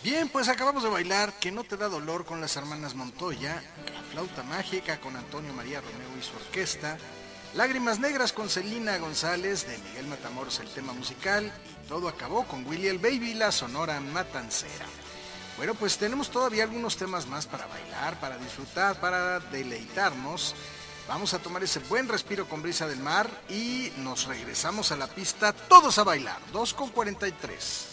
Bien, pues acabamos de bailar Que no te da dolor con las hermanas Montoya, La flauta mágica con Antonio María Romeo y su orquesta, Lágrimas negras con Celina González, de Miguel Matamoros el tema musical, y todo acabó con Willy el Baby, la Sonora Matancera. Bueno, pues tenemos todavía algunos temas más para bailar, para disfrutar, para deleitarnos. Vamos a tomar ese buen respiro con brisa del mar y nos regresamos a la pista todos a bailar. 2:43.